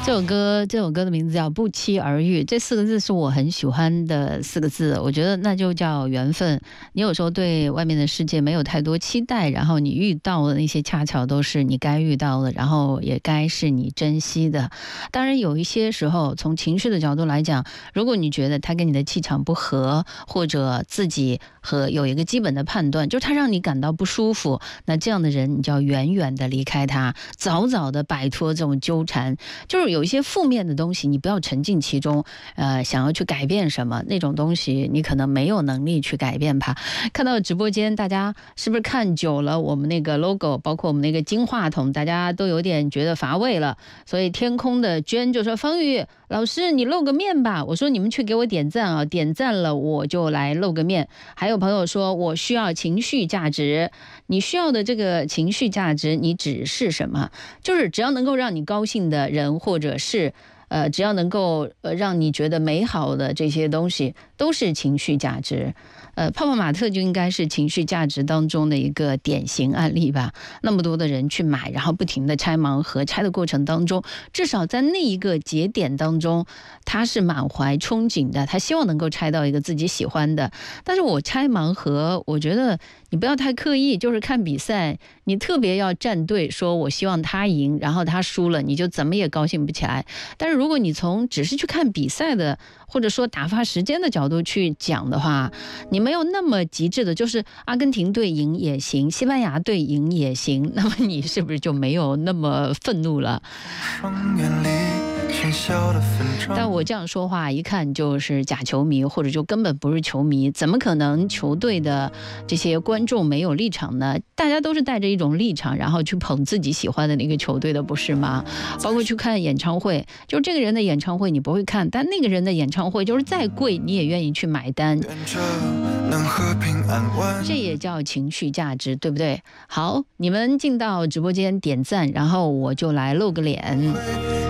这首歌的名字叫《不期而遇》，这4个字是我很喜欢的4个字。我觉得那就叫缘分。你有时候对外面的世界没有太多期待，然后你遇到的那些恰巧都是你该遇到的，然后也该是你珍惜的。当然有一些时候从情绪的角度来讲，如果你觉得他跟你的气场不合，或者自己有一个基本的判断，就是他让你感到不舒服，那这样的人你就要远远的离开他，早早的摆脱这种纠缠。就是有一些负面的东西你不要沉浸其中，想要去改变什么，那种东西你可能没有能力去改变它。看到直播间大家是不是看久了我们那个 logo， 包括我们那个金话筒，大家都有点觉得乏味了。所以天空的娟就说，方宇老师你露个面吧，我说你们去给我点赞啊，点赞了我就来露个面。还有朋友说我需要情绪价值，你需要的这个情绪价值你指是什么？就是只要能够让你高兴的人，或者是只要能够让你觉得美好的这些东西都是情绪价值。泡泡玛特就应该是情绪价值当中的一个典型案例吧。那么多的人去买，然后不停的拆盲盒，拆的过程当中，至少在那一个节点当中他是满怀憧憬的，他希望能够拆到一个自己喜欢的。但是我拆盲盒，我觉得你不要太刻意，就是看比赛你特别要站队，说我希望他赢，然后他输了你就怎么也高兴不起来。但是如果你从只是去看比赛的，或者说打发时间的角度去讲的话，你没有那么极致的，就是阿根廷队赢也行，西班牙队赢也行，那么你是不是就没有那么愤怒了？但我这样说话一看就是假球迷，或者就根本不是球迷，怎么可能球队的这些观众没有立场呢？大家都是带着一种立场，然后去捧自己喜欢的那个球队的，不是吗？包括去看演唱会，就这个人的演唱会你不会看，但那个人的演唱会就是再贵你也愿意去买单，这也叫情绪价值，对不对？好，你们进到直播间点赞，然后我就来露个脸。